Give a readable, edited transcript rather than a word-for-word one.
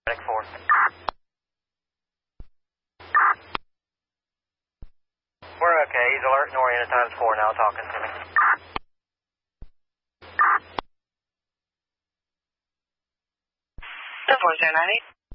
Medic 4. We're okay. He's alert and oriented times 4 now talking to me. This 1098.